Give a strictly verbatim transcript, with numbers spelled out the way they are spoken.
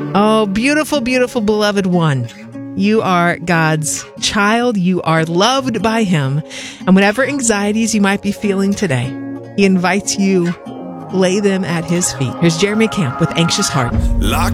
Oh, beautiful, beautiful, beloved one. You are God's child. You are loved by Him. And whatever anxieties you might be feeling today, He invites you, lay them at His feet. Here's Jeremy Camp with Anxious Heart. Lock